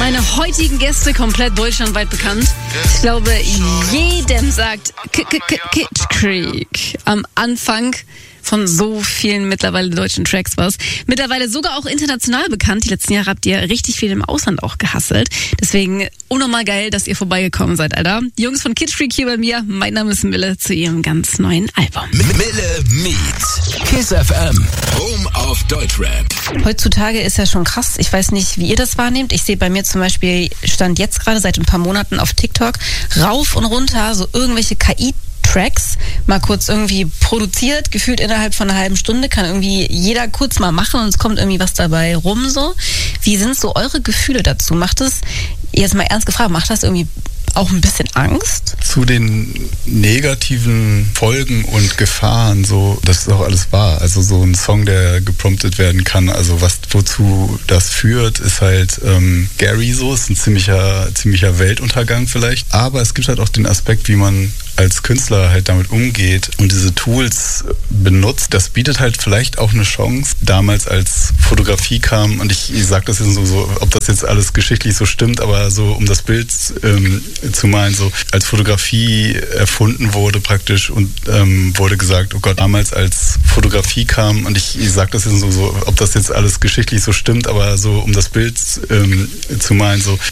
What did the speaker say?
Meine heutigen Gäste komplett deutschlandweit bekannt. Ich glaube, jedem sagt Kitsch Creek am Anfang von so vielen mittlerweile deutschen Tracks was. Mittlerweile sogar auch international bekannt. Die letzten Jahre habt ihr richtig viel im Ausland auch gehustelt. Deswegen unnormal geil, dass ihr vorbeigekommen seid, Alter. Die Jungs von Kitsch Creek hier bei mir. Mein Name ist Mille zu ihrem ganz neuen Album. Mille meets Kiss FM. Home of Deutschrap. Heutzutage ist ja schon krass. Ich weiß nicht, wie ihr das wahrnehmt. Ich sehe bei mir zum Beispiel, stand jetzt gerade seit ein paar Monaten auf TikTok, rauf und runter so irgendwelche KI-Tracks, mal kurz irgendwie produziert, gefühlt innerhalb von einer halben Stunde, kann irgendwie jeder kurz mal machen und es kommt irgendwie was dabei rum so. Wie sind so eure Gefühle dazu? Macht das, jetzt mal ernst gefragt, macht das irgendwie auch ein bisschen Angst? Zu den negativen Folgen und Gefahren, so, das ist auch alles wahr. Also so ein Song, der gepromptet werden kann, also wozu das führt, ist halt Gary so, ist ein ziemlicher Weltuntergang vielleicht. Aber es gibt halt auch den Aspekt, wie man als Künstler halt damit umgeht und diese Tools benutzt. Das bietet halt vielleicht auch eine Chance. Damals als Fotografie kam, und ich sage das jetzt so, ob das jetzt alles geschichtlich so stimmt, aber so um das Bild zu malen, so als Fotografie erfunden wurde praktisch und wurde gesagt, oh Gott, damals als Fotografie kam, und ich sage das jetzt so, ob das jetzt alles geschichtlich so stimmt, aber so um das Bild zu malen, so